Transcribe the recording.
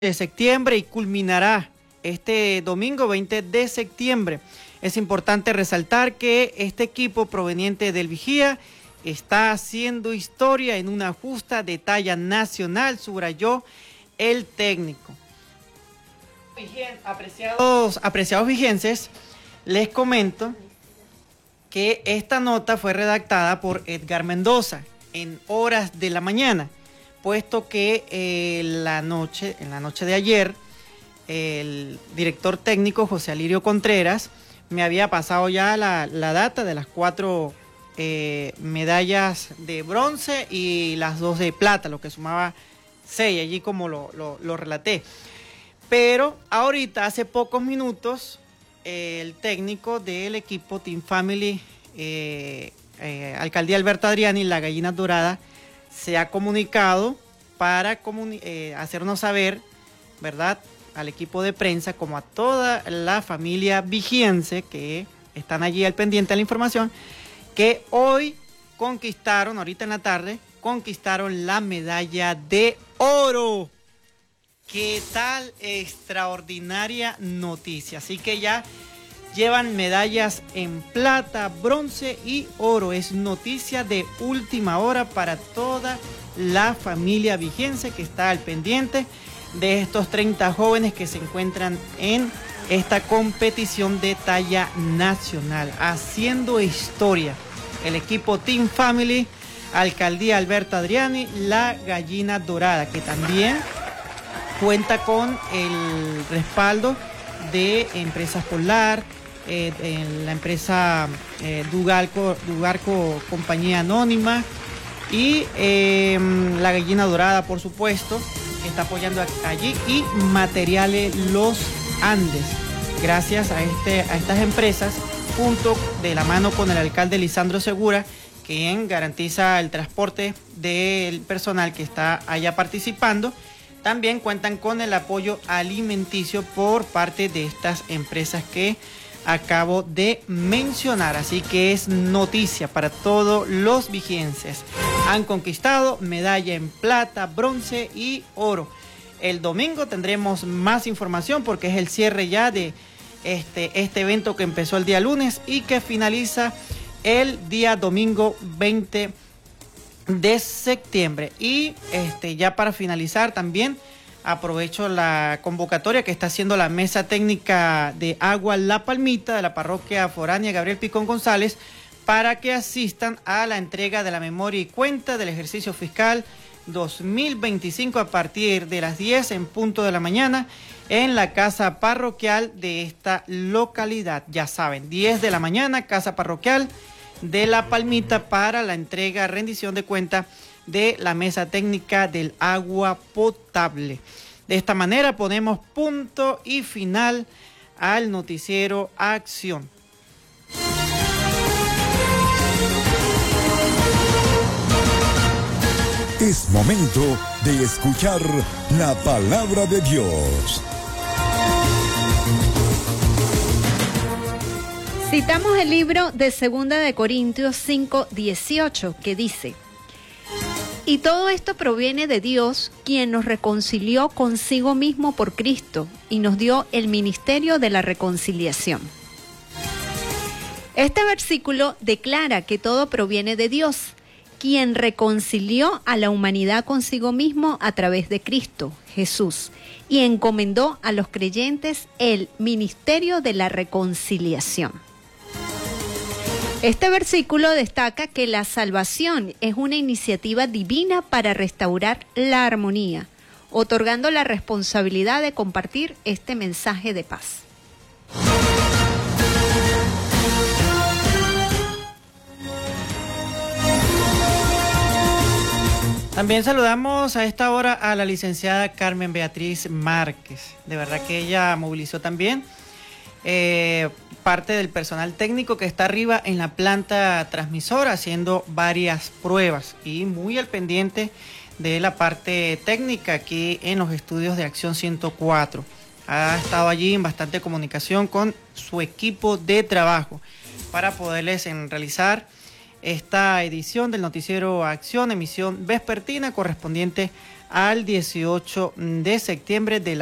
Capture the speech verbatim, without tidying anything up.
de septiembre y culminará este domingo veinte de septiembre. Es importante resaltar que este equipo proveniente del Vigía está haciendo historia en una justa de talla nacional, subrayó el técnico. Apreciados, apreciados vigenses, les comento que esta nota fue redactada por Edgar Mendoza en horas de la mañana, puesto que eh, la noche, en la noche de ayer, el director técnico José Alirio Contreras me había pasado ya la, la data de las cuatro eh, medallas de bronce y las dos de plata, lo que sumaba seis, allí como lo, lo, lo relaté. Pero ahorita, hace pocos minutos, eh, el técnico del equipo Team Family, eh, eh, Alcaldía Alberto Adriani, la Gallina Dorada, se ha comunicado para comuni- eh, hacernos saber, ¿verdad?, al equipo de prensa, como a toda la familia vigiense que están allí al pendiente de la información, que hoy conquistaron, ahorita en la tarde, conquistaron la medalla de oro. ¿Qué tal extraordinaria noticia? Así que ya llevan medallas en plata, bronce y oro. Es noticia de última hora para toda la familia vigiense que está al pendiente de estos treinta jóvenes que se encuentran en esta competición de talla nacional, haciendo historia. El equipo Team Family, Alcaldía Alberto Adriani, la Gallina Dorada, que también cuenta con el respaldo de Empresas Polar, eh, en la empresa eh, Dugalco, Dugarco Compañía Anónima y eh, la Gallina Dorada, por supuesto, que está apoyando allí, y Materiales Los Andes. Gracias a, este, a estas empresas, junto de la mano con el alcalde Lisandro Segura, quien garantiza el transporte del personal que está allá participando, también cuentan con el apoyo alimenticio por parte de estas empresas que acabo de mencionar. Así que es noticia para todos los vigienses. Han conquistado medalla en plata, bronce y oro. El domingo tendremos más información porque es el cierre ya de este, este evento que empezó el día lunes y que finaliza el día domingo veinte de septiembre. Y este, ya para finalizar también aprovecho la convocatoria que está haciendo la mesa técnica de Agua La Palmita de la parroquia foránea Gabriel Picón González para que asistan a la entrega de la memoria y cuenta del ejercicio fiscal dos mil veinticinco a partir de las diez en punto de la mañana en la casa parroquial de esta localidad. Ya saben, diez de la mañana, casa parroquial de La Palmita para la entrega, rendición de cuenta de la mesa técnica del agua potable. De esta manera ponemos punto y final al noticiero Acción. Es momento de escuchar la palabra de Dios. Citamos el libro de Segunda de Corintios cinco dieciocho, que dice: y todo esto proviene de Dios, quien nos reconcilió consigo mismo por Cristo y nos dio el ministerio de la reconciliación. Este versículo declara que todo proviene de Dios, quien reconcilió a la humanidad consigo mismo a través de Cristo Jesús y encomendó a los creyentes el ministerio de la reconciliación. Este versículo destaca que la salvación es una iniciativa divina para restaurar la armonía, otorgando la responsabilidad de compartir este mensaje de paz. También saludamos a esta hora a la licenciada Carmen Beatriz Márquez. De verdad que ella movilizó también eh, parte del personal técnico que está arriba en la planta transmisora haciendo varias pruebas y muy al pendiente de la parte técnica aquí en los estudios de Acción ciento cuatro. Ha estado allí en bastante comunicación con su equipo de trabajo para poderles en realizar esta edición del noticiero Acción, emisión vespertina correspondiente al dieciocho de septiembre del